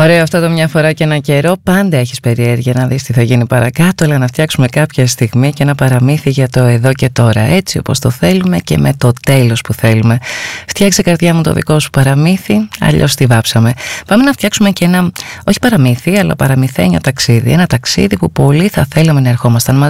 Ωραίο αυτό το μια φορά και ένα καιρό. Πάντα έχεις περιέργεια να δεις τι θα γίνει παρακάτω, αλλά να φτιάξουμε κάποια στιγμή και ένα παραμύθι για το εδώ και τώρα, έτσι όπως το θέλουμε και με το τέλος που θέλουμε. Φτιάξε, καρδιά μου, το δικό σου παραμύθι, αλλιώς τη βάψαμε. Πάμε να φτιάξουμε και ένα, όχι παραμύθι, αλλά παραμυθένιο ταξίδι. Ένα ταξίδι που πολύ θα θέλαμε να ερχόμασταν μαζί.